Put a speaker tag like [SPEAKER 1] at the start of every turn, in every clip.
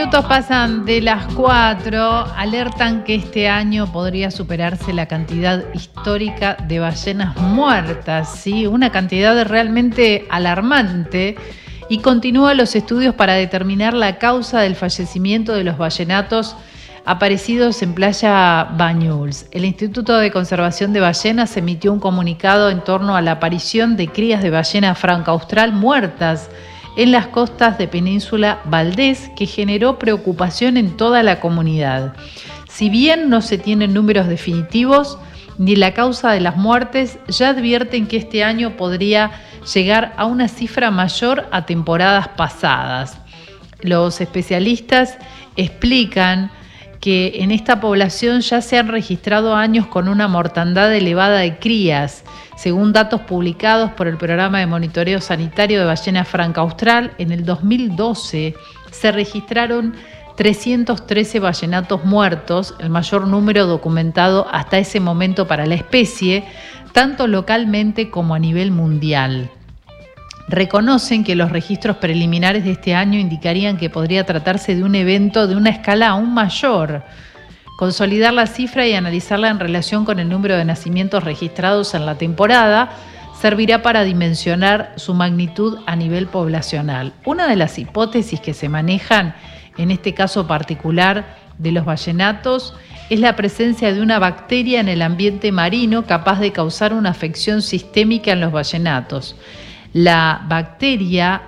[SPEAKER 1] Minutos pasan de las 4, alertan que este año podría superarse la cantidad histórica de ballenas muertas, ¿sí? Una cantidad realmente alarmante, y continúan los estudios para determinar la causa del fallecimiento de los ballenatos aparecidos en Playa Banyuls. El Instituto de Conservación de Ballenas emitió un comunicado en torno a la aparición de crías de ballena franca austral muertas en las costas de Península Valdés, que generó preocupación en toda la comunidad. Si bien no se tienen números definitivos ni la causa de las muertes, ya advierten que este año podría llegar a una cifra mayor a temporadas pasadas. Los especialistas explican que en esta población ya se han registrado años con una mortandad elevada de crías. Según datos publicados por el Programa de Monitoreo Sanitario de Ballena Franca Austral, en el 2012 se registraron 313 ballenatos muertos, el mayor número documentado hasta ese momento para la especie, tanto localmente como a nivel mundial. Reconocen que los registros preliminares de este año indicarían que podría tratarse de un evento de una escala aún mayor. Consolidar la cifra y analizarla en relación con el número de nacimientos registrados en la temporada servirá para dimensionar su magnitud a nivel poblacional. Una de las hipótesis que se manejan en este caso particular de los ballenatos es la presencia de una bacteria en el ambiente marino capaz de causar una afección sistémica en los ballenatos. La bacteria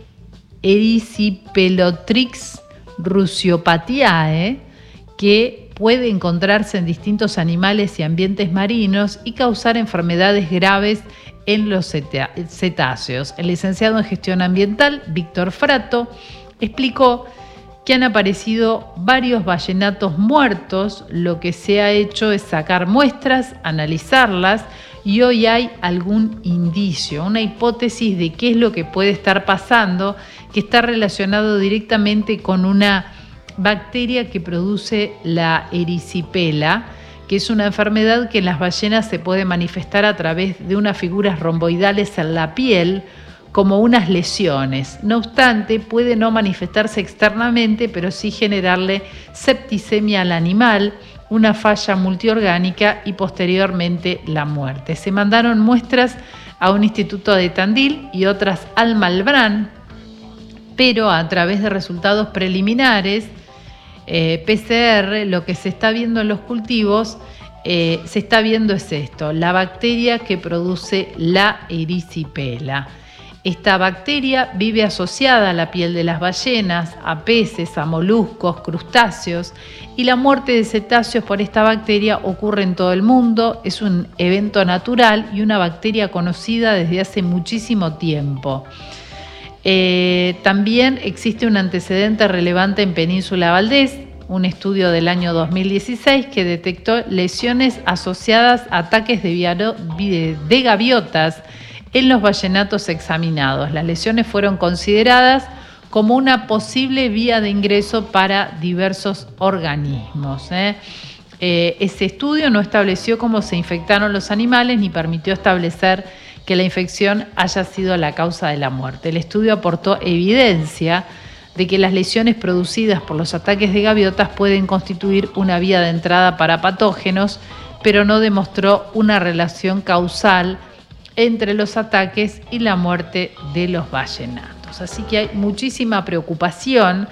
[SPEAKER 1] Erysipelotrix russopatiae, que puede encontrarse en distintos animales y ambientes marinos y causar enfermedades graves en los cetáceos. El licenciado en Gestión Ambiental, Víctor Frato, explicó que han aparecido varios ballenatos muertos. Lo que se ha hecho es sacar muestras, analizarlas, y hoy hay algún indicio, una hipótesis de qué es lo que puede estar pasando, que está relacionado directamente con una bacteria que produce la erisipela, que es una enfermedad que en las ballenas se puede manifestar a través de unas figuras romboidales en la piel, como unas lesiones. No obstante, puede no manifestarse externamente, pero sí generarle septicemia al animal, una falla multiorgánica y posteriormente la muerte. Se mandaron muestras a un instituto de Tandil y otras al Malbrán, pero a través de resultados preliminares, PCR, lo que se está viendo en los cultivos, se está viendo es esto: la bacteria que produce la erisipela. Esta bacteria vive asociada a la piel de las ballenas, a peces, a moluscos, crustáceos, y la muerte de cetáceos por esta bacteria ocurre en todo el mundo. Es un evento natural y una bacteria conocida desde hace muchísimo tiempo. También existe un antecedente relevante en Península Valdés, un estudio del año 2016 que detectó lesiones asociadas a ataques de gaviotas en los ballenatos examinados. Las lesiones fueron consideradas como una posible vía de ingreso para diversos organismos. Ese estudio no estableció cómo se infectaron los animales ni permitió establecer que la infección haya sido la causa de la muerte. El estudio aportó evidencia de que las lesiones producidas por los ataques de gaviotas pueden constituir una vía de entrada para patógenos, pero no demostró una relación causal entre los ataques y la muerte de los ballenatos. Así que hay muchísima preocupación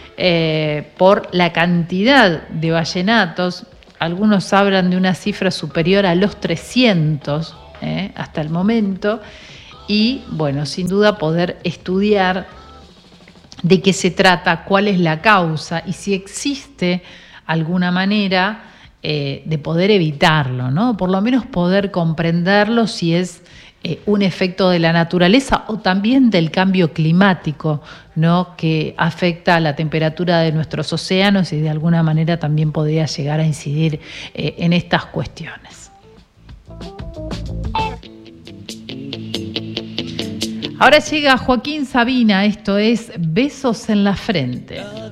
[SPEAKER 1] por la cantidad de ballenatos. Algunos hablan de una cifra superior a los 300 hasta el momento, y bueno, sin duda poder estudiar de qué se trata, cuál es la causa y si existe alguna manera de poder evitarlo, ¿no? Por lo menos poder comprenderlo, si es un efecto de la naturaleza o también del cambio climático, ¿no? Que afecta a la temperatura de nuestros océanos y de alguna manera también podría llegar a incidir en estas cuestiones. Ahora llega Joaquín Sabina, esto es Besos en la Frente.